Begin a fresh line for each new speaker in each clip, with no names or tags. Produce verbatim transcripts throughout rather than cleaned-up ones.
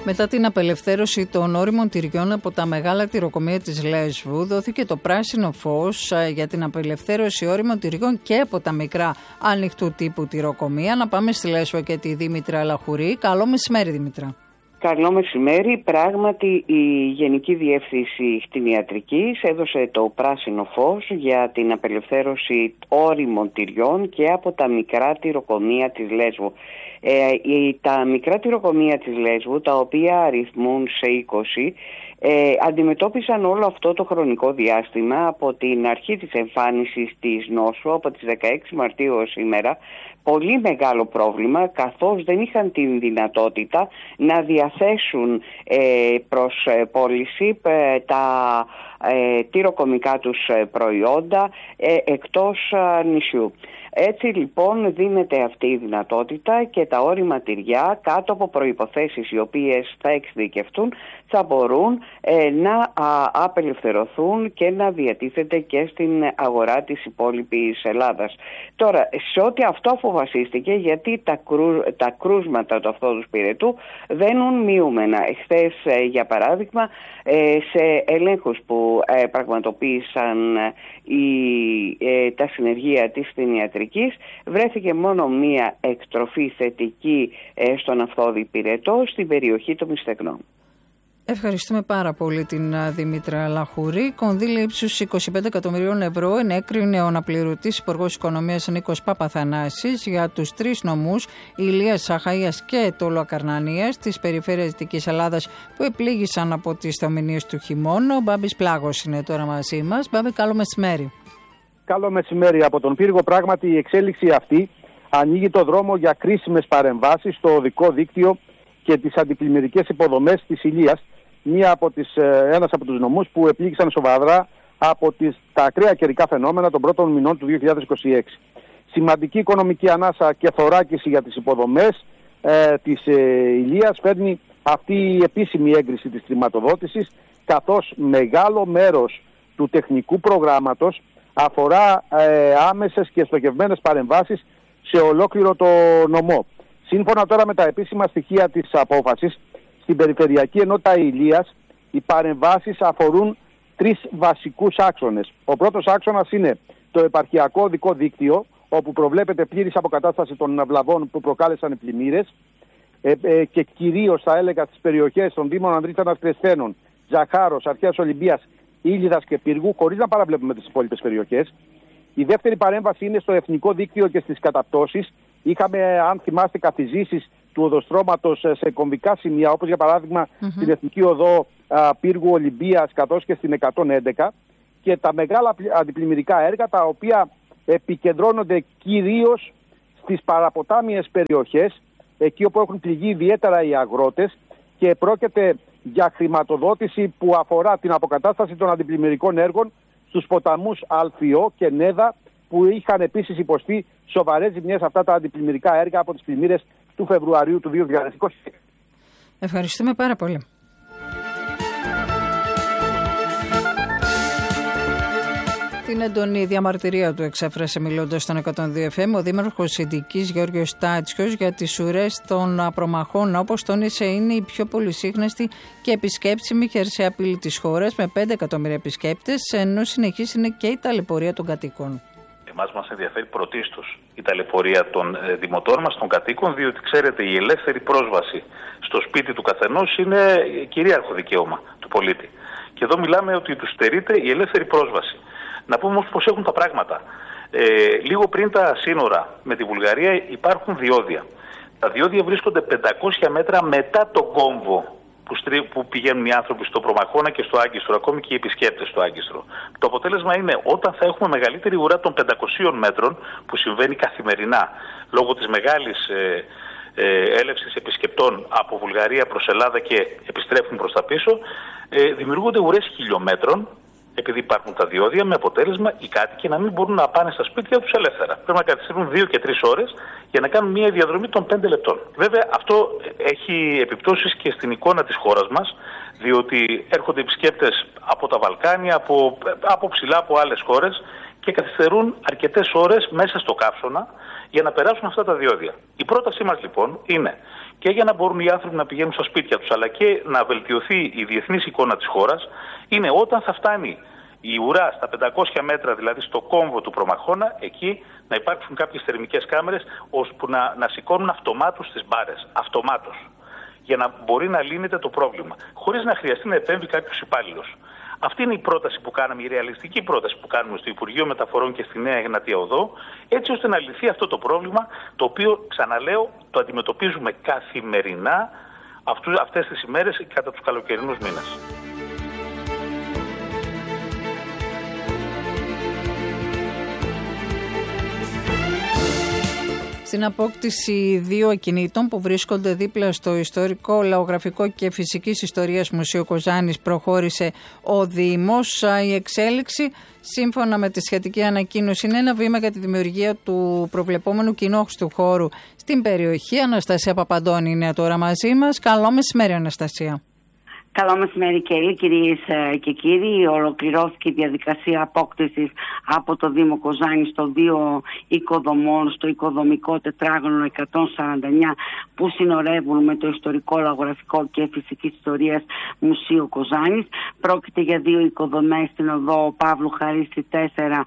Μετά την απελευθέρωση των ώριμων τυριών από τα μεγάλα τυροκομεία της Λέσβου, δόθηκε το πράσινο φως για την απελευθέρωση ώριμων τυριών και από τα μικρά ανοιχτού τύπου τυροκομεία. Να πάμε στη Λέσβο και τη Δήμητρα Λαχουρή. Καλό μεσημέρι, Δήμητρα.
Καλό μεσημέρι. Πράγματι, η Γενική Διεύθυνση Κτηνιατρικής έδωσε το πράσινο φως για την απελευθέρωση ώριμων τυριών και από τα μικρά τυροκομεία της Λέσβου. Ε, τα μικρά τυροκομεία της Λέσβου, τα οποία αριθμούν σε είκοσι, ε, αντιμετώπισαν όλο αυτό το χρονικό διάστημα από την αρχή της εμφάνισης της νόσου, από τις δεκαέξι Μαρτίου ως σήμερα, πολύ μεγάλο πρόβλημα, καθώς δεν είχαν την δυνατότητα να διαθέσουν ε, προς ε, πώληση ε, τα ε, τυροκομικά τους προϊόντα ε, εκτός ε, νησιού. Έτσι λοιπόν δίνεται αυτή η δυνατότητα και τα ώριμα τυριά, κάτω από προϋποθέσεις οι οποίες θα εξειδικευτούν, θα μπορούν ε, να α, απελευθερωθούν και να διατίθεται και στην αγορά της υπόλοιπης Ελλάδας. Τώρα, σε ό,τι αυτό αποφασίστηκε, γιατί τα, κρού, τα κρούσματα του αυτόδους πυρετού βαίνουν μειούμενα. Εχθές, ε, για παράδειγμα, ε, σε ελέγχους που ε, πραγματοποίησαν ε, ε, τα συνεργεία της κτηνιατρικής, βρέθηκε μόνο μία εκτροφή θετική ε, στον αυθόδη πυρετό στην περιοχή των Μυστεκνών.
Ευχαριστούμε πάρα πολύ την Δήμητρα Λαχουρή. Κονδύλια ύψους είκοσι πέντε εκατομμυρίων ευρώ ενέκρινε ο αναπληρωτής Υπουργός Οικονομίας Νίκος Παπαθανάσης για τους τρεις νομούς Ηλίας, Αχαΐας και Τολοακαρνανίας της περιφέρειας Δυτικής Ελλάδας που επλήγησαν από τις θεομηνίες του χειμώνα. Ο Μπάμπης Πλάγος είναι τώρα μαζί μας. Μπάμπη, καλό μεσημέρι.
Καλό μεσημέρι από τον Πύργο. Πράγματι, η εξέλιξη αυτή ανοίγει το δρόμο για κρίσιμες παρεμβάσεις στο οδικό δίκτυο και τις αντιπλημμυρικές υποδομές της Ηλίας, μία από τις, ένας από τους νομούς που επλήγησαν σοβαρά από τις, τα ακραία καιρικά φαινόμενα των πρώτων μηνών του δύο χιλιάδες είκοσι έξι. Σημαντική οικονομική ανάσα και θωράκιση για τις υποδομές ε, της ε, Ηλίας φέρνει αυτή η επίσημη έγκριση της χρηματοδότησης, καθώς μεγάλο μέρος του τεχνικού προγράμματος αφορά ε, άμεσες και στοχευμένες παρεμβάσεις σε ολόκληρο το νομό. Σύμφωνα τώρα με τα επίσημα στοιχεία της απόφασης, στην Περιφερειακή Ενότητα Ηλίας οι παρεμβάσεις αφορούν τρεις βασικούς άξονες. Ο πρώτος άξονας είναι το επαρχιακό οδικό δίκτυο, όπου προβλέπεται πλήρης αποκατάσταση των βλαβών που προκάλεσαν οι πλημμύρες ε, ε, και κυρίως θα έλεγα στις περιοχές των Δήμων Ανδρίτανας Κρεσθένων, Ζαχάρος, Αρχαίας Ολυμπίας, Ήλιδας και Πύργου, χωρίς να παραβλέπουμε τις υπόλοιπες περιοχές. Η δεύτερη παρέμβαση είναι στο εθνικό δίκτυο και στις καταπτώσεις. Είχαμε, αν θυμάστε, καθιζήσεις του οδοστρώματος σε κομβικά σημεία, όπως για παράδειγμα mm-hmm. στην Εθνική Οδό α, Πύργου Ολυμπίας, καθώς και στην εκατόν έντεκα, και τα μεγάλα αντιπλημμυρικά έργα, τα οποία επικεντρώνονται κυρίως στις παραποτάμιες περιοχές, εκεί όπου έχουν πληγεί ιδιαίτερα οι αγρότες, και πρόκειται για χρηματοδότηση που αφορά την αποκατάσταση των αντιπλημμυρικών έργων στους ποταμούς Αλφιό και Νέδα, που είχαν επίσης υποστεί σοβαρές ζημιές αυτά τα αντιπλημμυρικά έργα από τις πλημμύρες του Φεβρουαρίου του δύο χιλιάδες είκοσι.
Ευχαριστούμε πάρα πολύ. Την έντονη διαμαρτυρία του εξέφρασε μιλώντας στον εκατόν δύο εφ εμ ο Δήμαρχος Ινδικής Γιώργος Τάτσιος για τις ουρές των προμαχών, όπως τόνισε είναι η πιο πολυσύχναστη και επισκέψιμη χερσαία απειλή της χώρας με πέντε εκατομμύρια επισκέπτες, ενώ συνεχής είναι και η ταλαιπωρία των κατοίκων.
Εμάς μας ενδιαφέρει πρωτίστως η ταλαιπωρία των ε, δημοτών μας, των κατοίκων, διότι ξέρετε η ελεύθερη πρόσβαση στο σπίτι του καθενός είναι κυρίαρχο δικαίωμα του πολίτη. Και εδώ μιλάμε ότι τους στερείται η ελεύθερη πρόσβαση. Να πούμε όμως πώς έχουν τα πράγματα. Ε, λίγο πριν τα σύνορα με τη Βουλγαρία υπάρχουν διόδια. Τα διόδια βρίσκονται πεντακόσια μέτρα μετά τον κόμβο που, στρί, που πηγαίνουν οι άνθρωποι στο Προμαχώνα και στο Άγκιστρο, ακόμη και οι επισκέπτες στο Άγκιστρο. Το αποτέλεσμα είναι όταν θα έχουμε μεγαλύτερη ουρά των πεντακοσίων μέτρων, που συμβαίνει καθημερινά λόγω της μεγάλης ε, ε, έλευσης επισκεπτών από Βουλγαρία προς Ελλάδα και επιστρέφουν προς τα πίσω, ε, δημιουργούνται ουρές χιλιόμετρων, επειδή υπάρχουν τα διόδια, με αποτέλεσμα οι κάτοικοι να μην μπορούν να πάνε στα σπίτια τους ελεύθερα. Πρέπει να καθυστερούν δύο και τρεις ώρες για να κάνουν μια διαδρομή των πέντε λεπτών. Βέβαια, αυτό έχει επιπτώσεις και στην εικόνα της χώρας μας, διότι έρχονται επισκέπτες από τα Βαλκάνια, από, από ψηλά από άλλες χώρες και καθυστερούν αρκετές ώρες μέσα στο καύσωνα για να περάσουν αυτά τα διόδια. Η πρότασή μας λοιπόν είναι και για να μπορούν οι άνθρωποι να πηγαίνουν στα σπίτια τους, αλλά και να βελτιωθεί η διεθνής εικόνα της χώρας, είναι όταν θα φτάνει η ουρά στα πεντακόσια μέτρα, δηλαδή στο κόμβο του Προμαχώνα, εκεί να υπάρξουν κάποιες θερμικές κάμερες ώσπου να, να σηκώνουν αυτομάτως τις μπάρες. Αυτομάτως. Για να μπορεί να λύνεται το πρόβλημα, χωρίς να χρειαστεί να επέμβει κάποιος υπάλληλος. Αυτή είναι η πρόταση που κάναμε, η ρεαλιστική πρόταση που κάνουμε στο Υπουργείο Μεταφορών και στη Νέα Εγνατία Οδό, έτσι ώστε να λυθεί αυτό το πρόβλημα, το οποίο, ξαναλέω, το αντιμετωπίζουμε καθημερινά αυτούς, αυτές τις ημέρες κατά τους καλοκαιρινούς μήνες.
Στην απόκτηση δύο ακινήτων που βρίσκονται δίπλα στο ιστορικό, λαογραφικό και φυσικής ιστορίας Μουσείο Κοζάνης προχώρησε ο Δήμος. Η εξέλιξη, σύμφωνα με τη σχετική ανακοίνωση, είναι ένα βήμα για τη δημιουργία του προβλεπόμενου κοινόχρηστου χώρου στην περιοχή. Αναστασία Παπαντώνη είναι τώρα μαζί μας. Καλό μεσημέρι, Αναστασία.
Καλό μεσημέρι, Κέλλη, κυρίες και κύριοι. Ολοκληρώθηκε η διαδικασία απόκτησης από το Δήμο Κοζάνης των δύο οικοδομών στο οικοδομικό τετράγωνο εκατόν σαράντα εννιά που συνορεύουν με το ιστορικό, λαογραφικό και φυσικής ιστορίας Μουσείο Κοζάνης. Πρόκειται για δύο οικοδομές στην οδό Παύλου Χαρίστη τέσσερα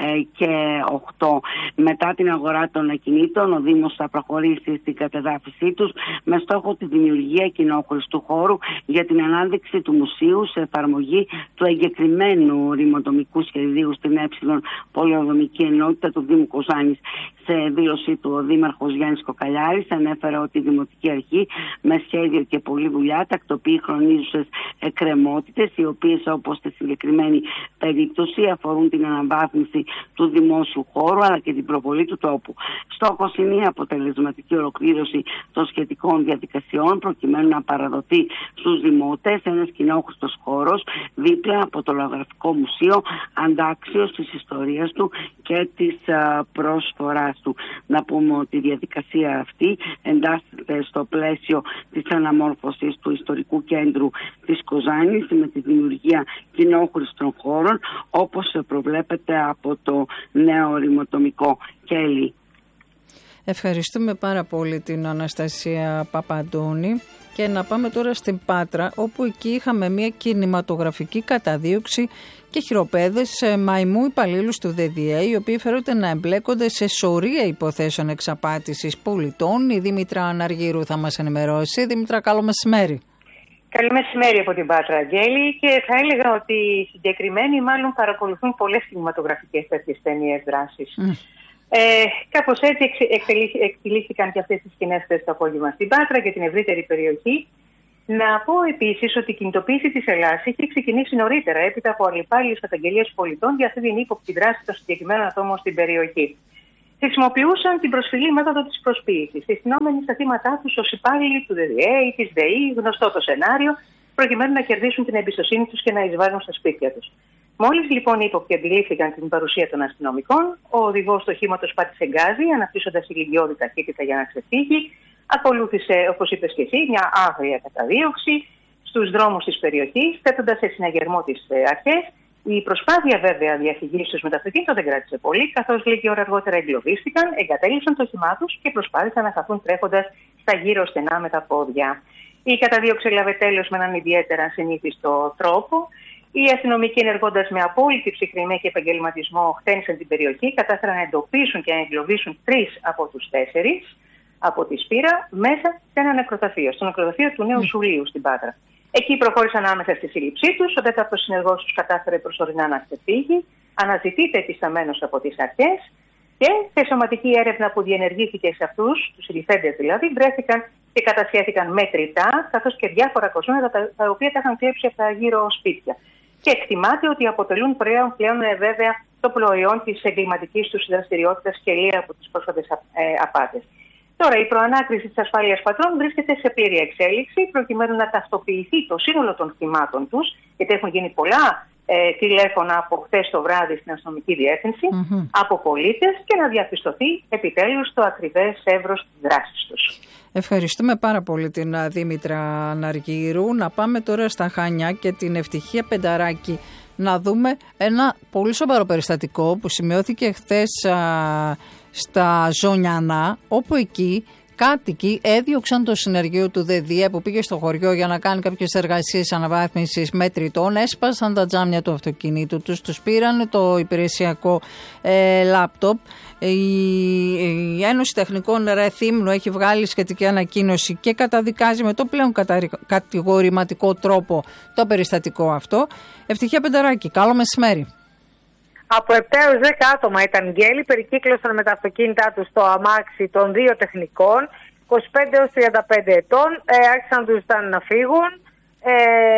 και οκτώ. Μετά την αγορά των ακινήτων, ο Δήμος θα προχωρήσει στην κατεδάφιση τους με στόχο τη δημιουργία κοινόχρηστου χώρου για την ανάδειξη του μουσείου σε εφαρμογή του εγκεκριμένου ρημοτομικού σχεδίου στην ε πολεοδομική ενότητα του Δήμου Κοζάνης. Σε δήλωσή του, ο Δήμαρχος Γιάννης Κοκαλιάρης ανέφερε ότι η Δημοτική Αρχή με σχέδιο και πολλή δουλειά τακτοποιεί χρονίζουσες εκκρεμότητες, οι οποίες, όπως στη συγκεκριμένη περίπτωση, αφορούν την αναβάθμιση του δημόσιου χώρου αλλά και την προβολή του τόπου. Στόχος είναι η αποτελεσματική ολοκλήρωση των σχετικών διαδικασιών προκειμένου να παραδοθεί στους δημότες ένας κοινόχρηστος χώρος δίπλα από το Λαογραφικό Μουσείο, αντάξιος της ιστορίας του και της α, προσφοράς του. Να πούμε ότι η διαδικασία αυτή εντάσσεται στο πλαίσιο της αναμόρφωσης του ιστορικού κέντρου της Κοζάνης με τη δημιουργία κοινόχρηστων χώρων, όπως προβλέπεται από το νέο ρημοτομικό. Κέλλη.
Ευχαριστούμε πάρα πολύ την Αναστασία Παπαντώνη. Και να πάμε τώρα στην Πάτρα, όπου εκεί είχαμε μια κινηματογραφική καταδίωξη και χειροπέδες μαϊμού υπαλλήλους του ΔΔΕ, οι οποίοι φέρονται να εμπλέκονται σε σωρία υποθέσεων εξαπάτησης πολιτών. Η Δήμητρα Αναργύρου θα μας ενημερώσει. Δήμητρα, καλό μεσημέρι.
Καλό μεσημέρι από την Πάτρα, Αγγέλη, και θα έλεγα ότι οι συγκεκριμένοι μάλλον παρακολουθούν πολλές κινηματογραφικές τέτοιες ταινίες δράσης. Mm. Ε, κάπως έτσι εκτελήθηκαν και αυτές τις σκηνές χθες το απόγευμα στην Πάτρα και την ευρύτερη περιοχή. Να πω επίσης ότι η κινητοποίηση της Ελλάδας είχε ξεκινήσει νωρίτερα, έπειτα από αλληπάλληλες καταγγελίες πολιτών για αυτή την ύποπτη δράση των συγκεκριμένων ατόμων στην περιοχή. Χρησιμοποιούσαν την προσφυλή μέθοδο της προσποίησης, συστηνόμενοι στα θύματα τους ως υπάλληλοι του ΔΔΕ ή της ΔΕΗ, γνωστό το σενάριο, προκειμένου να κερδίσουν την εμπιστοσύνη τους και να εισβάλλουν στα σπίτια τους. Μόλις λοιπόν οι ύποπτοι αντιλήφθηκαν την παρουσία των αστυνομικών, ο οδηγός του οχήματος πάτησε γκάζι, αναπτύσσοντας ηλικιώδη ταχύτητα για να ξεφύγει. Ακολούθησε, όπως είπες και εσύ, μια άγρια καταδίωξη στους δρόμους της περιοχής, θέτοντας σε συναγερμό τις αρχές. Η προσπάθεια βέβαια διαφυγής τους με το αυτοκίνητο δεν κράτησε πολύ, καθώς λίγη ώρα αργότερα εγκλωβίστηκαν, εγκατέλειψαν το όχημά τους και προσπάθησαν να χαθούν τρέχοντας στα γύρω στενά με τα πόδια. Η καταδίωξη έλαβε τέλος με έναν ιδιαίτερα ασυνήθιστο τρόπο. Οι αστυνομικοί, ενεργώντας με απόλυτη ψυχραιμία και επαγγελματισμό, χτένισαν την περιοχή, κατάφεραν να εντοπίσουν και να εγκλωβίσουν τρεις από τους τέσσερις από τη Σπύρα μέσα σε ένα νεκροταφείο, στο νεκροταφείο του Νέου Σουλίου στην Πάτρα. Εκεί προχώρησαν άμεσα στη σύλληψή τους. Ο τέταρτος συνεργός τους κατάφερε προσωρινά να ξεφύγει, αναζητείται επισταμένος από τις αρχές και σε σωματική έρευνα που διενεργήθηκε σε αυτούς, τους συλληφθέντες δηλαδή, βρέθηκαν και κατασχέθηκαν μέτρητά, καθώς και διάφορα κοσμήματα τα, τα οποία τα είχαν κλέψει από τα γύρω σπίτια. Και εκτιμάται ότι αποτελούν πλέον, πλέον ε, βέβαια το προϊόν της εγκληματικής τους δραστηριότητας και λία από τις πρόσφατες ε, απάτες. Τώρα, η προανάκριση της ασφάλειας πατρών βρίσκεται σε πλήρη εξέλιξη, προκειμένου να ταυτοποιηθεί το σύνολο των θυμάτων τους, γιατί έχουν γίνει πολλά ε, τηλέφωνα από χθες το βράδυ στην αστυνομική διεύθυνση, mm-hmm. από πολίτες, και να διαπιστωθεί επιτέλους το ακριβές εύρος της δράσης τους.
Ευχαριστούμε πάρα πολύ την Δήμητρα Αναργύρου. Να πάμε τώρα στα Χανιά και την Ευτυχία Πενταράκη να δούμε ένα πολύ σοβαρό περιστατικό που σημειώθηκε χθες στα Ζωνιανά, όπου εκεί κάτοικοι έδιωξαν το συνεργείο του ΔΕΔΙΕ που πήγε στο χωριό για να κάνει κάποιες εργασίες αναβάθμισης μετρητών, έσπασαν τα τζάμια του αυτοκινήτου τους, τους πήραν το υπηρεσιακό ε, λάπτοπ. Η, η Ένωση Τεχνικών Ρεθύμνου έχει βγάλει σχετική ανακοίνωση και καταδικάζει με το πλέον κατηγορηματικό τρόπο το περιστατικό αυτό. Ευτυχία Πενταράκη, καλό μεσημέρι.
Από επτά έως δέκα άτομα ήταν γκέλοι, περικύκλωσαν με τα αυτοκίνητά τους το αμάξι των δύο τεχνικών, είκοσι πέντε έως τριάντα πέντε ετών, ε, άρχισαν να τους ζητάνε να φύγουν. Ε,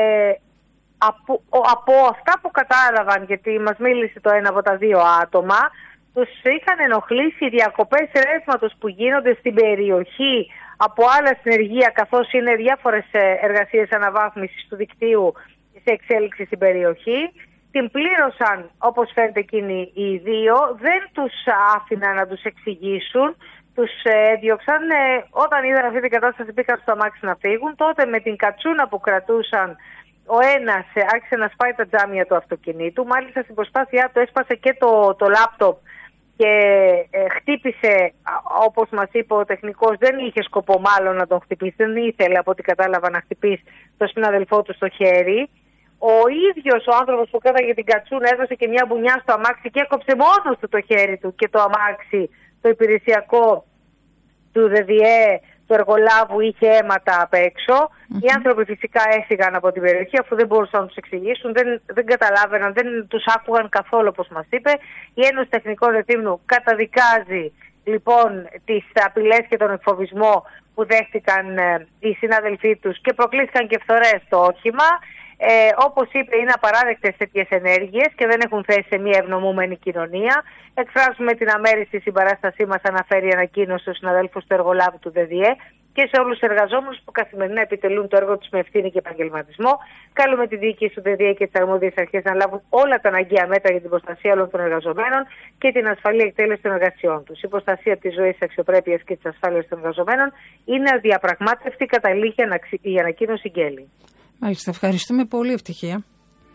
από, από αυτά που κατάλαβαν, γιατί μας μίλησε το ένα από τα δύο άτομα, τους είχαν ενοχλήσει οι διακοπές ρεύματος που γίνονται στην περιοχή από άλλα συνεργεία, καθώς είναι διάφορες εργασίες αναβάθμισης του δικτύου σε εξέλιξη στην περιοχή. Την πλήρωσαν, όπως φαίνεται εκείνοι οι δύο, δεν τους άφηναν να τους εξηγήσουν, τους έδιωξαν. Ε, όταν είδαν αυτή την κατάσταση πήγαν στο αμάξι να φύγουν, τότε με την κατσούνα που κρατούσαν ο ένας άρχισε να σπάει τα τζάμια του αυτοκινήτου, μάλιστα στην προσπάθειά του έσπασε και το, το λάπτοπ και ε, χτύπησε, όπως μας είπε ο τεχνικός, δεν είχε σκοπό μάλλον να τον χτυπήσει, δεν ήθελε από ό,τι κατάλαβα να χτυπήσει τον συναδελφό του στο χέρι. Ο ίδιος ο άνθρωπος που κράταγε την κατσούνα έδωσε και μια μπουνιά στο αμάξι και έκοψε μόνος του το χέρι του και το αμάξι, το υπηρεσιακό του ΔΕΔΙΕ, του εργολάβου, είχε αίματα απ' έξω. Mm-hmm. Οι άνθρωποι φυσικά έφυγαν από την περιοχή αφού δεν μπορούσαν να τους εξηγήσουν, δεν, δεν καταλάβαιναν, δεν τους άκουγαν καθόλου όπως μας είπε. Η Ένωση Τεχνικών Ρεθύμνου καταδικάζει λοιπόν τις απειλές και τον εκφοβισμό που δέχτηκαν ε, οι συνάδελφοί τους και προκλήθηκαν και φθορές στο όχημα. Ε, όπως είπε, είναι απαράδεκτες τέτοιες ενέργειες και δεν έχουν θέση σε μια ευνομούμενη κοινωνία. Εκφράζουμε την αμέριστη συμπαράστασή μας, αναφέρει η ανακοίνωση στους συναδέλφους του εργολάβου του ΔΕΔΙΕ και σε όλους τους εργαζόμενους που καθημερινά επιτελούν το έργο τους με ευθύνη και επαγγελματισμό. Καλούμε τη διοίκηση του ΔΕΔΙΕ και τις αρμόδιες αρχές να λάβουν όλα τα αναγκαία μέτρα για την προστασία όλων των εργαζομένων και την ασφαλή εκτέλεση των εργασιών τους. Η προστασία της ζωής, της αξιοπρέπειας και της ασφάλειας των εργαζομένων είναι αδιαπραγμάτευτη, καταλήγει η ανακοίνωση Γκέλη.
Μάλιστα, ευχαριστούμε πολύ, Ευτυχία.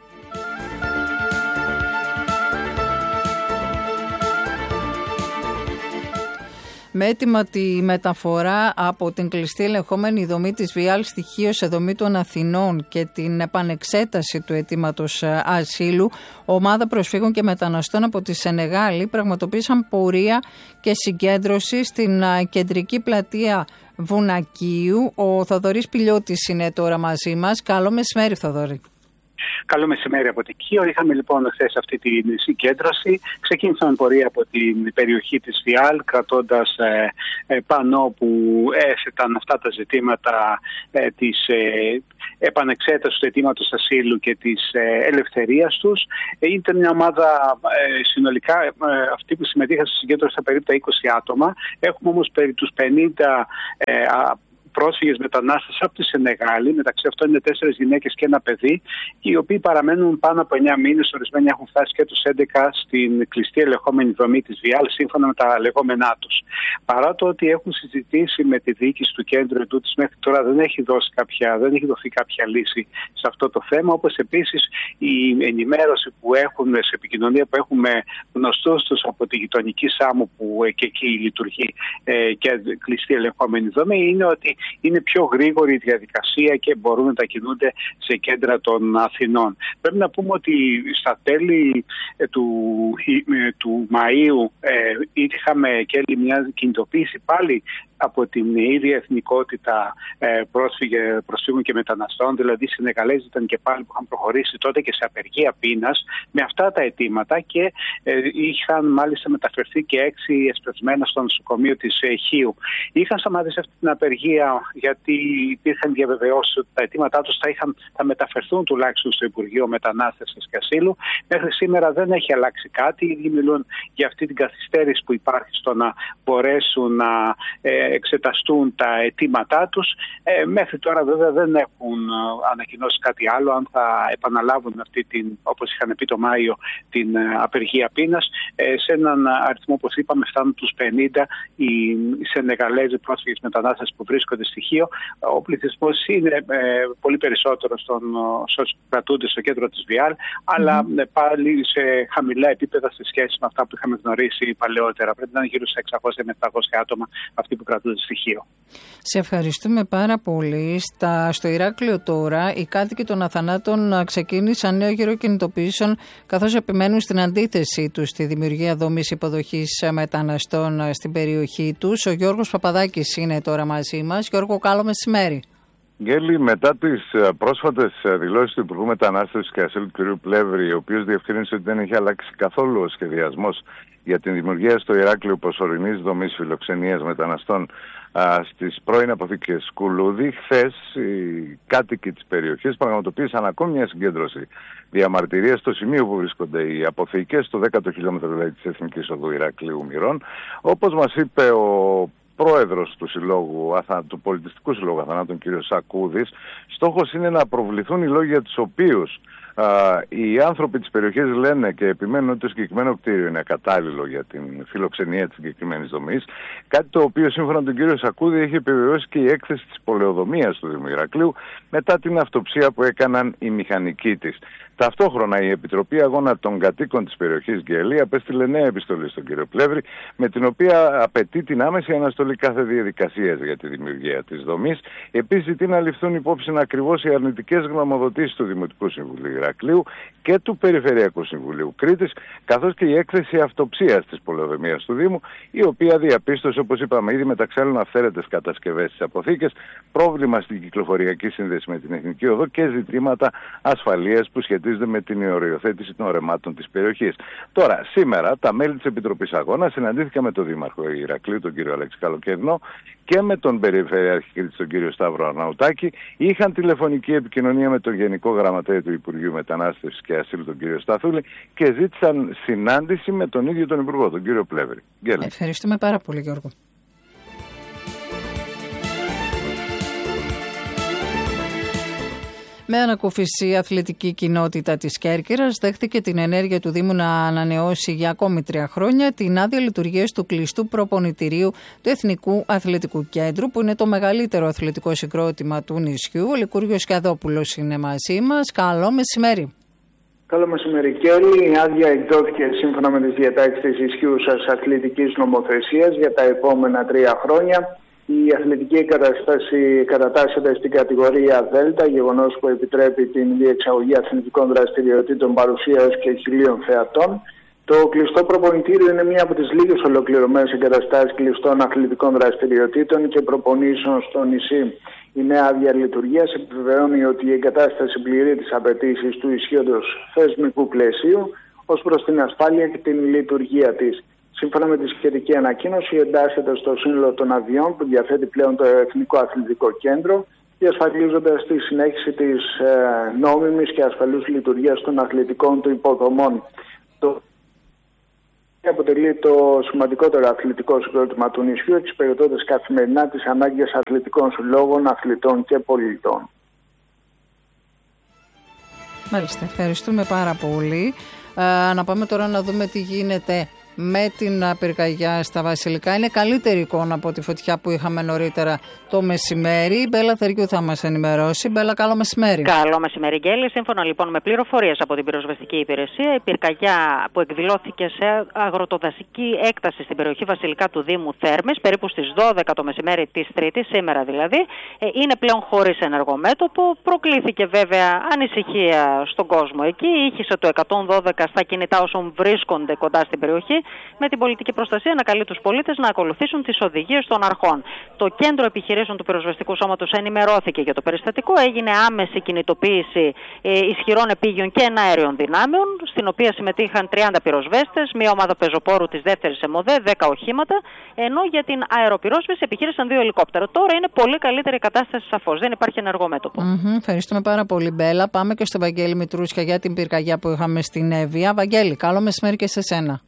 Με έτοιμα τη μεταφορά από την κλειστή ελεγχόμενη δομή της ΒΙΑΛ στοιχείο σε δομή των Αθηνών και την επανεξέταση του αιτήματος ασύλου, ομάδα προσφύγων και μεταναστών από τη Σενεγάλη πραγματοποίησαν πορεία και συγκέντρωση στην κεντρική πλατεία Βουνακίου. Ο Θοδωρής Πηλιώτης είναι τώρα μαζί μας. Καλό μεσημέρι, Θοδωρή.
Καλό μεσημέρι από την Κίο. Είχαμε λοιπόν χθες αυτή τη συγκέντρωση. Ξεκίνησαμε πορεία από την περιοχή της ΒΙΑΛ, κρατώντας ε, ε, πανό που έθεταν αυτά τα ζητήματα ε, της ε, επανεξέτασης του αιτήματος ασύλου και της ε, ελευθερίας τους. Ε, ήταν μια ομάδα ε, συνολικά, ε, αυτοί που συμμετείχαν στη συγκέντρωση ήταν περίπου τα είκοσι άτομα. Έχουμε όμως περί τους πενήντα ε, πρόσφυγες μετανάστες από τη Σενεγάλη, μεταξύ αυτών είναι τέσσερις γυναίκες και ένα παιδί, οι οποίοι παραμένουν πάνω από εννιά μήνες, ορισμένοι έχουν φτάσει και τους έντεκα στην κλειστή ελεγχόμενη δομή της ΒΙΑΛ, σύμφωνα με τα λεγόμενά τους. Παρά το ότι έχουν συζητήσει με τη διοίκηση του κέντρου ετούτης, μέχρι τώρα δεν έχει, δώσει κάποια, δεν έχει δοθεί κάποια λύση σε αυτό το θέμα, όπως επίσης η ενημέρωση που έχουν, σε επικοινωνία που έχουμε γνωστούς τους από τη γειτονική Σάμου, που και εκεί λειτουργεί ε, και κλειστή ελεγχόμενη δομή, είναι ότι είναι πιο γρήγορη η διαδικασία και μπορούν να τα κινούνται σε κέντρα των Αθηνών. Πρέπει να πούμε ότι στα τέλη ε, του, ε, του Μαΐου ε, είχαμε και άλλη μια κινητοποίηση πάλι από την ίδια εθνικότητα ε, πρόσφυγε, προσφύγων και μεταναστών, δηλαδή οι Σενεγαλέζοι ήταν και πάλι που είχαν προχωρήσει τότε και σε απεργία πείνας με αυτά τα αιτήματα και ε, είχαν μάλιστα μεταφερθεί και έξι εσπευσμένα στο νοσοκομείο της ε, Χίου. Είχαν σταματήσει αυτή την απεργία γιατί υπήρχαν διαβεβαιώσεις ότι τα αιτήματά τους θα, είχαν, θα μεταφερθούν τουλάχιστον στο Υπουργείο Μετανάστευσης και Ασύλου. Μέχρι σήμερα δεν έχει αλλάξει κάτι. Οι ίδιοι μιλούν για αυτή την καθυστέρηση που υπάρχει στο να μπορέσουν να ε, εξεταστούν τα αιτήματά τους. Ε, μέχρι τώρα βέβαια δεν έχουν ανακοινώσει κάτι άλλο, αν θα επαναλάβουν αυτή την, όπως είχαν πει το Μάιο, την απεργία πείνας. Ε, σε έναν αριθμό, όπως είπαμε, φτάνουν τους πενήντα οι Σενεγαλέζοι πρόσφυγες μετανάστες που βρίσκονται οποιοδήποτε στοιχείο. Ο πληθυσμός είναι ε, πολύ περισσότερο στον, στους κρατούντες στο κέντρο της Βιάλ, αλλά mm. ε, πάλι σε χαμηλά επίπεδα σε σχέση με αυτά που είχαμε γνωρίσει παλαιότερα. Πρέπει να είναι γύρω στα εξακόσια με επτακόσια άτομα αυτοί που κρατούνται στοιχείο.
Σε ευχαριστούμε πάρα πολύ. Στα, στο Ηράκλειο τώρα, οι κάτοικοι των Αθανάτων ξεκίνησαν νέο γύρο κινητοποιήσεων, καθώς επιμένουν στην αντίθεσή τους στη δημιουργία δομής υποδοχής μεταναστών στην περιοχή τους. Ο Γιώργος Παπαδάκης είναι τώρα μαζί μας. Γιώργο, καλό μεσημέρι.
Γέλη, μετά τις πρόσφατες δηλώσεις του Υπουργού Μετανάστευσης και Ασύλου κ. Πλεύρη, ο οποίος διευκρίνησε ότι δεν έχει αλλάξει καθόλου ο σχεδιασμός για την δημιουργία στο Ηράκλειο προσωρινής δομής φιλοξενίας μεταναστών α, στις πρώην αποθήκες Κουλούδη, χθες οι κάτοικοι της περιοχής πραγματοποίησαν ακόμη μια συγκέντρωση διαμαρτυρίας στο σημείο που βρίσκονται οι αποθήκες, στο δέκατο χιλιόμετρο δηλαδή της Εθνικής Οδού Ηρακλείου Μυρών. Όπως μας είπε ο πρόεδρος του, συλλόγου, του Πολιτιστικού Συλλόγου Αθανάτων, κ. Σακούδης, στόχος είναι να προβληθούν οι λόγοι για τους οποίους α, οι άνθρωποι της περιοχής λένε και επιμένουν ότι το συγκεκριμένο κτίριο είναι κατάλληλο για την φιλοξενία της συγκεκριμένης δομής, κάτι το οποίο σύμφωνα με τον κύριο Σακούδη έχει επιβεβαιώσει και η έκθεση της πολεοδομίας του Δήμου Ηρακλείου μετά την αυτοψία που έκαναν οι μηχανικοί της. Ταυτόχρονα η Επιτροπή Αγώνα των Κατοίκων της περιοχής Γελή απέστειλε νέα επιστολή στον κύριο Πλεύρη, με την οποία απαιτεί την άμεση αναστολή κάθε διαδικασίας για τη δημιουργία της δομής. Επίσης ζητεί να ληφθούν υπόψη ακριβώς οι αρνητικές γνωμοδοτήσεις του Δημοτικού Συμβουλίου Ηρακλείου και του Περιφερειακού Συμβουλίου Κρήτης, καθώς και η έκθεση αυτοψίας της πολεοδομίας του Δήμου, η οποία διαπίστωσε, όπως είπαμε ήδη, μεταξύ άλλων αυθαίρετες κατασκευές στις αποθήκες, πρόβλημα στην κυκλοφοριακή σύνδεση με την Εθνική Οδό και ζητήματα ασφαλείας που σχετίζονται με την οριοθέτηση των ορεμάτων της περιοχής. Τώρα, σήμερα, τα μέλη της Επιτροπής Αγώνα συναντήθηκαν με τον Δήμαρχο Ηρακλείου, τον κύριο Αλέξη Καλοκαιρινό, και με τον Περιφερειάρχη Κρήτης, τον κύριο Σταύρο Αρναουτάκη. Είχαν τηλεφωνική επικοινωνία με τον Γενικό Γραμματέα του Υπουργείου Μετανάστευσης και Ασύλου, τον κύριο Σταθούλη, και ζήτησαν συνάντηση με τον ίδιο τον Υπουργό, τον κύριο Πλεύρη.
Ευχαριστούμε πάρα πολύ, Γιώργο. Με ανακούφιση η αθλητική κοινότητα της Κέρκυρας δέχτηκε την ενέργεια του Δήμου να ανανεώσει για ακόμη τρία χρόνια την άδεια λειτουργίας του κλειστού προπονητηρίου του Εθνικού Αθλητικού Κέντρου, που είναι το μεγαλύτερο αθλητικό συγκρότημα του νησιού. Ο Λικούργιος Κιαδόπουλος είναι μαζί μας. Καλό μεσημέρι.
Καλό μεσημέρι, Κέλλη. Η άδεια εκδόθηκε σύμφωνα με τις διατάξεις της ισχύουσας αθλητικής νομοθεσίας για τα επόμενα τρία χρόνια. Η αθλητική εγκατάσταση κατατάσσεται στην κατηγορία Δέλτα, γεγονός που επιτρέπει την διεξαγωγή αθλητικών δραστηριοτήτων παρουσία έως και χιλίων θεατών. Το κλειστό προπονητήριο είναι μία από τις λίγες ολοκληρωμένες εγκαταστάσεις κλειστών αθλητικών δραστηριοτήτων και προπονήσεων στο νησί. Η νέα άδεια λειτουργίας επιβεβαιώνει ότι η εγκατάσταση πληρεί τις απαιτήσεις του ισχύοντος θεσμικού πλαισίου ως προς την ασφάλεια και την λειτουργία της. Σύμφωνα με τη σχετική ανακοίνωση, εντάσσεται στο σύνολο των αδειών που διαθέτει πλέον το Εθνικό Αθλητικό Κέντρο, διασφαλίζοντας τη συνέχιση της ε, νόμιμης και ασφαλούς λειτουργίας των αθλητικών του υποδομών. Το αποτελεί το σημαντικότερο αθλητικό συγκρότημα του νησιού, εξυπηρετώντας καθημερινά τις ανάγκες αθλητικών συλλόγων, αθλητών και πολιτών.
Μάλιστα, ευχαριστούμε πάρα πολύ. Ε, να πάμε τώρα να δούμε τι γίνεται με την πυρκαγιά στα Βασιλικά. Είναι καλύτερη εικόνα από τη φωτιά που είχαμε νωρίτερα το μεσημέρι. Η Μπέλα Θεριού θα μας ενημερώσει. Μπέλα, καλό μεσημέρι.
Καλό μεσημέρι, Γκέλη. Σύμφωνα λοιπόν με πληροφορίες από την πυροσβεστική υπηρεσία, η πυρκαγιά που εκδηλώθηκε σε αγροτοδασική έκταση στην περιοχή Βασιλικά του Δήμου Θέρμης, περίπου στις δώδεκα το μεσημέρι της Τρίτης, σήμερα δηλαδή, είναι πλέον χωρίς ενεργομέτωπο. Προκλήθηκε βέβαια ανησυχία στον κόσμο εκεί. Ήχησε το εκατόν δώδεκα στα κινητά όσων βρίσκονται κοντά στην περιοχή, με την πολιτική προστασία να καλεί τους πολίτες να ακολουθήσουν τις οδηγίες των αρχών. Το Κέντρο Επιχειρήσεων του Πυροσβεστικού Σώματος ενημερώθηκε για το περιστατικό. Έγινε άμεση κινητοποίηση ε, ισχυρών επίγειων και εναέριων δυνάμεων, στην οποία συμμετείχαν τριάντα πυροσβέστες, μια ομάδα πεζοπόρου της δεύτερης ΕΜΟΔΕ, δέκα οχήματα, ενώ για την αεροπυρόσβεση επιχείρησαν δύο ελικόπτερα. Τώρα είναι πολύ καλύτερη η κατάσταση, σαφώς. Δεν υπάρχει ενεργομέτωπο.
Mm-hmm, ευχαριστούμε πάρα πολύ, Μπέλα. Πάμε και στον Βαγγέλη Μητρούσια για την πυρκαγιά που είχαμε στην Εύβοια. Βαγγέλη, καλό μεσημέρι και σε σένα.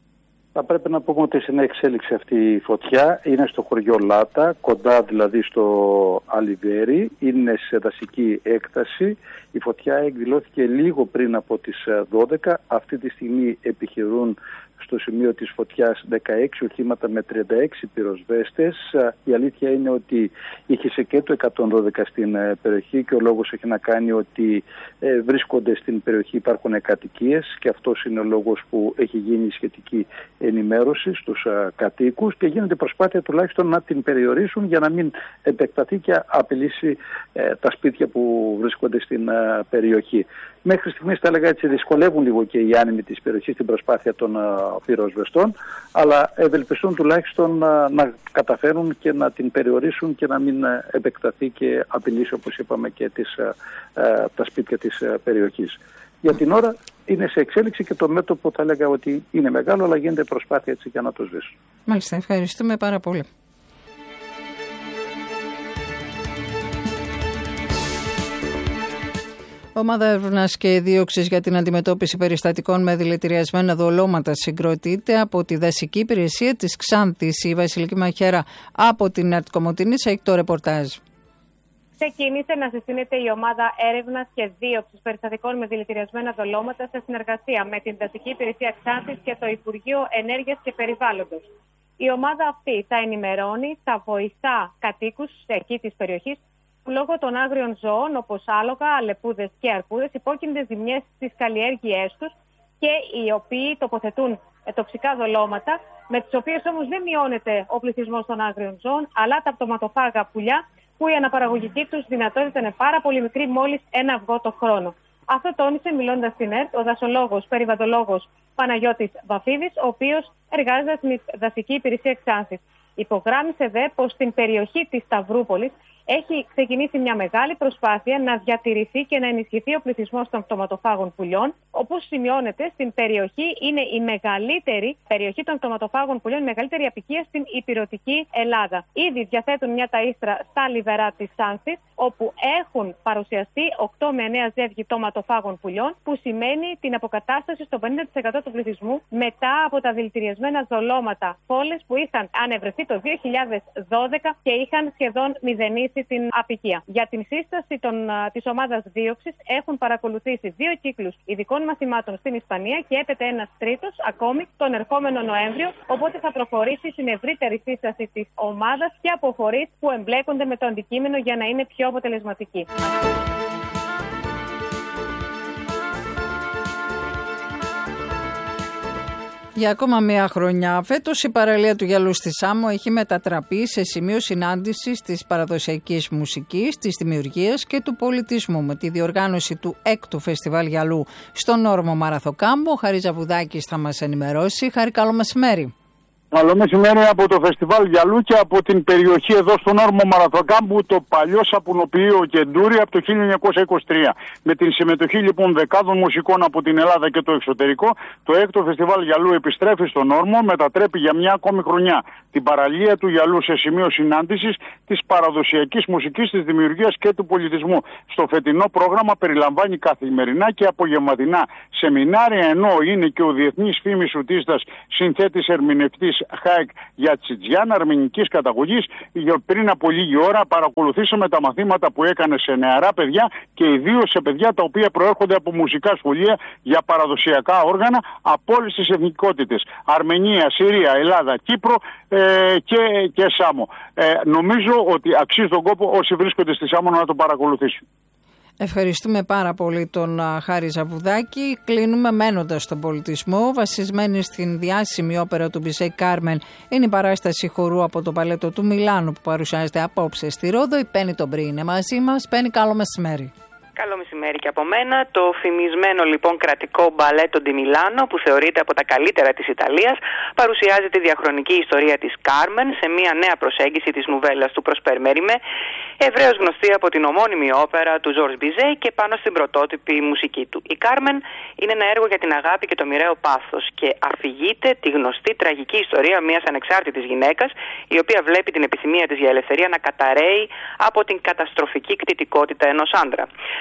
Θα πρέπει να πούμε ότι στην εξέλιξη αυτή η φωτιά είναι στο χωριό Λάτα, κοντά δηλαδή στο Αλιβέρι, είναι σε δασική έκταση. Η φωτιά εκδηλώθηκε λίγο πριν από τις δώδεκα. Αυτή τη στιγμή επιχειρούν στο σημείο της φωτιάς δεκαέξι οχήματα με τριάντα έξι πυροσβέστες. Η αλήθεια είναι ότι είχε και το εκατόν δώδεκα στην περιοχή και ο λόγος έχει να κάνει ότι ε, βρίσκονται στην περιοχή, υπάρχουν κατοικίες και αυτός είναι ο λόγος που έχει γίνει σχετική ενημέρωση στους α, κατοίκους και γίνεται προσπάθεια τουλάχιστον να την περιορίσουν για να μην επεκταθεί και απειλήσει ε, τα σπίτια που βρίσκονται στην α, περιοχή. Μέχρι στιγμής θα έλεγα έτσι δυσκολεύουν λίγο και οι άνεμοι της περιοχής στην προσπάθεια των uh, πυροσβεστών, αλλά ευελπιστούν τουλάχιστον uh, να καταφέρουν και να την περιορίσουν και να μην uh, επεκταθεί και απειλήσει, όπως είπαμε, και τις, uh, uh, τα σπίτια της uh, περιοχής. Για την ώρα είναι σε εξέλιξη και το μέτωπο θα έλεγα ότι είναι μεγάλο, αλλά γίνεται προσπάθεια έτσι για να το σβήσουν.
Μάλιστα, ευχαριστούμε πάρα πολύ. Ομάδα έρευνα και δίωξη για την αντιμετώπιση περιστατικών με δηλητηριασμένα δολώματα συγκροτείται από τη δασική υπηρεσία της Ξάνθης. Η Βασιλική Μαχαίρα από την Αττικομοτηνής έχει το ρεπορτάζ.
Ξεκίνησε να συστήνεται η ομάδα έρευνα και δίωξη περιστατικών με δηλητηριασμένα δολώματα σε συνεργασία με την δασική υπηρεσία Ξάνθης και το Υπουργείο Ενέργειας και Περιβάλλοντος. Η ομάδα αυτή θα ενημερώνει, θα βοηθά κατοίκους εκεί της περιοχής που λόγω των άγριων ζώων όπως άλογα, αλεπούδες και αρκούδες υπόκεινται ζημιές στις καλλιέργειές τους και οι οποίοι τοποθετούν τοξικά δολώματα, με τις οποίες όμως δεν μειώνεται ο πληθυσμός των άγριων ζώων, αλλά τα πτωματοφάγα πουλιά που η αναπαραγωγική τους δυνατότητα είναι πάρα πολύ μικρή, μόλις ένα αυγό το χρόνο. Αυτό τόνισε μιλώντας στην ΕΡΤ ο δασολόγος, περιβαλλοντολόγος Παναγιώτης Βαφίδης, ο οποίος εργάζεται στην δασική υπηρεσία Ξάνθης. Υπογράμμισε δε πως στην περιοχή της Σταυρούπολης έχει ξεκινήσει μια μεγάλη προσπάθεια να διατηρηθεί και να ενισχυθεί ο πληθυσμός των πτωματοφάγων πουλιών. Όπως σημειώνεται, στην περιοχή είναι η μεγαλύτερη περιοχή των πτωματοφάγων πουλιών, η μεγαλύτερη αποικία στην ηπειρωτική Ελλάδα. Ήδη διαθέτουν μια ταΐστρα στα λιβερά της Ξάνθης, όπου έχουν παρουσιαστεί οκτώ με εννέα ζεύγη πτωματοφάγων πουλιών, που σημαίνει την αποκατάσταση στο πενήντα τοις εκατό του πληθυσμού μετά από τα δηλητηριασμένα δολώματα φόλες που είχαν ανεβρεθεί το δύο χιλιάδες δώδεκα και είχαν σχεδόν μηδενίσει την αποικία. Για την σύσταση των, της ομάδας δίωξης έχουν παρακολουθήσει δύο κύκλους ειδικών μαθημάτων στην Ισπανία και έπεται ένας τρίτος ακόμη τον ερχόμενο Νοέμβριο, οπότε θα προχωρήσει στην ευρύτερη σύσταση της ομάδας και από φορείς που εμπλέκονται με το αντικείμενο για να είναι πιο αποτελεσματική.
Για ακόμα μία χρονιά, φέτος η παραλία του Γυαλού στη Σάμο έχει μετατραπεί σε σημείο συνάντησης της παραδοσιακής μουσικής, της δημιουργίας και του πολιτισμού με τη διοργάνωση του έκτου Φεστιβάλ Γυαλού στον όρμο Μαραθοκάμπο. Ο Χαρίς Ζαβουδάκης θα μας ενημερώσει. Χαρί, καλό μεσημέρι.
Καλό μεσημέρι από το Φεστιβάλ Γυαλού και από την περιοχή εδώ στον όρμο Μαραθοκάμπου, το παλιό σαπουνοποιείο Κεντούρι από το χίλια εννιακόσια είκοσι τρία. Με την συμμετοχή λοιπόν δεκάδων μουσικών από την Ελλάδα και το εξωτερικό, το έκτο Φεστιβάλ Γυαλού επιστρέφει στον όρμο, μετατρέπει για μια ακόμη χρονιά την παραλία του Γυαλού σε σημείο συνάντησης της παραδοσιακής μουσικής, της δημιουργίας και του πολιτισμού. Στο φετινό πρόγραμμα περιλαμβάνει καθημερινά και απογευματινά σεμινάρια, ενώ είναι και ο διεθνής φήμης σουτίστας, συνθέτης, ερμηνευτής Χάικ Γιατσιτζιάν, αρμενικής καταγωγής. Πριν από λίγη ώρα παρακολουθήσαμε τα μαθήματα που έκανε σε νεαρά παιδιά και ιδίως σε παιδιά τα οποία προέρχονται από μουσικά σχολεία για παραδοσιακά όργανα από όλες τις εθνικότητες. Αρμενία, Συρία, Ελλάδα, Κύπρο ε, και, και Σάμο. Ε, νομίζω ότι αξίζει τον κόπο όσοι βρίσκονται στη Σάμο να το παρακολουθήσουν.
Ευχαριστούμε πάρα πολύ τον Χάρη Ζαβουδάκη. Κλείνουμε μένοντας στον πολιτισμό. Βασισμένη στην διάσημη όπερα του Μπιζέ Κάρμεν είναι η παράσταση χορού από το Παλέτο του Μιλάνου που παρουσιάζεται απόψε στη Ρόδο. Η Πέννη Τομπρί είναι μαζί μας. Πέννη, καλό μεσημέρι.
Καλό μεσημέρι και από μένα. Το φημισμένο λοιπόν κρατικό Μπαλέτο ντι Μιλάνο, που θεωρείται από τα καλύτερα της Ιταλίας, παρουσιάζει τη διαχρονική ιστορία της Κάρμεν σε μια νέα προσέγγιση της νουβέλας του Προσπέρ Μέριμε, ευρέως γνωστή από την ομώνυμη όπερα του Ζορζ Μπιζέ και πάνω στην πρωτότυπη μουσική του. Η Κάρμεν είναι ένα έργο για την αγάπη και το μοιραίο πάθος και αφηγείται τη γνωστή τραγική ιστορία μιας ανεξάρτητης γυναίκας, η οποία βλέπει την επιθυμία της για ελευθερία να καταρρέει από την καταστροφική κτητικότητα ενός άντρα. Το Μπαλέτο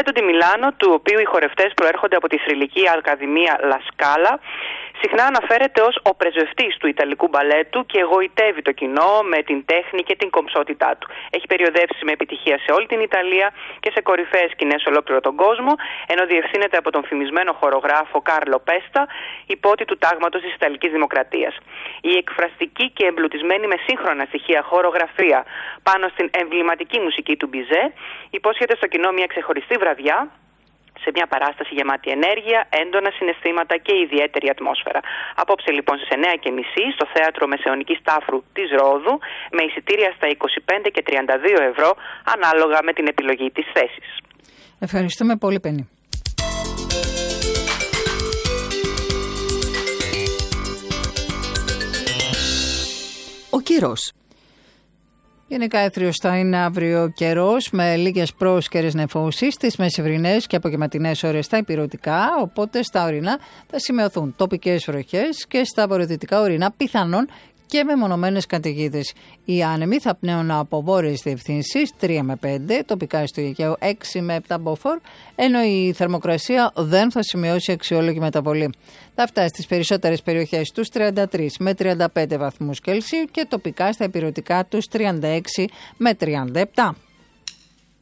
μπαλέτο Ντι Μιλάνο, του οποίου οι χορευτές προέρχονται από τη θρυλική Ακαδημία Λα Σκάλα, συχνά αναφέρεται ως ο πρεσβευτής του Ιταλικού μπαλέτου και εγωιτεύει το κοινό με την τέχνη και την κομψότητά του. Έχει περιοδεύσει με επιτυχία σε όλη την Ιταλία και σε κορυφαίες σκηνές σε ολόκληρο τον κόσμο, ενώ διευθύνεται από τον φημισμένο χορογράφο Κάρλο Πέστα, υπότι του τάγματος της Ιταλικής Δημοκρατίας. Η εκφραστική και εμπλουτισμένη με σύγχρονα στοιχεία χορογραφία πάνω στην εμβληματική μουσική του Μπιζέ υπόσχεται στο κοινό μια ξεχωριστή βραδιά, σε μια παράσταση γεμάτη ενέργεια, έντονα συναισθήματα και ιδιαίτερη ατμόσφαιρα. Απόψε λοιπόν στις εννιά και μισή στο Θέατρο Μεσαιωνικής Τάφρου της Ρόδου, με εισιτήρια στα είκοσι πέντε και τριάντα δύο ευρώ ανάλογα με την επιλογή της θέσης.
Ευχαριστούμε πολύ, Πέννη. Ο καιρός. Γενικά έθριος θα είναι αύριο καιρός με λίγες πρόσκαιρες νεφώσεις στις μεσημβρινές και απογευματινές ώρες στα ηπειρωτικά, οπότε στα ορεινά θα σημειωθούν τοπικές βροχές και στα βορειοδυτικά ορεινά πιθανόν και μεμονωμένες καταιγίδες. Οι άνεμοι θα πνέουν από βόρειες διευθύνσεις τρία με πέντε, τοπικά στο Αιγαίο έξι με επτά μποφόρ, ενώ η θερμοκρασία δεν θα σημειώσει αξιόλογη μεταβολή. Θα φτάσει στις περισσότερες περιοχές τους τριάντα τρεις με τριάντα πέντε βαθμούς Κελσίου και τοπικά στα ηπειρωτικά τους τριάντα έξι με τριάντα επτά.